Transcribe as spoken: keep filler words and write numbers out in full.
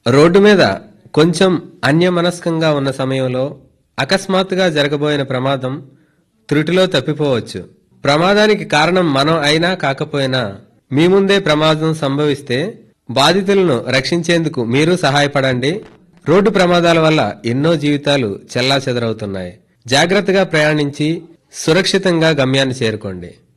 Road మీద కొంచెం అన్యమనస్కంగా ఉన్న సమయంలో అకస్మాత్తుగా జరగబోయిన ప్రమాదం త్రుటిలో తప్పిపోవచ్చు. ప్రమాదానికి కారణం మనం అయినా కాకపోయినా మీ ముందే ప్రమాదం సంభవిస్తే బాధితులను రక్షించేందుకు మీరు సహాయపడండి. రోడ్డు ప్రమాదాల వల్ల ఎన్నో జీవితాలు చెల్లాచెదరవుతున్నాయి. జాగ్రత్తగా ప్రయాణించి సురక్షితంగా గమ్యాన్ని చేరుకోండి.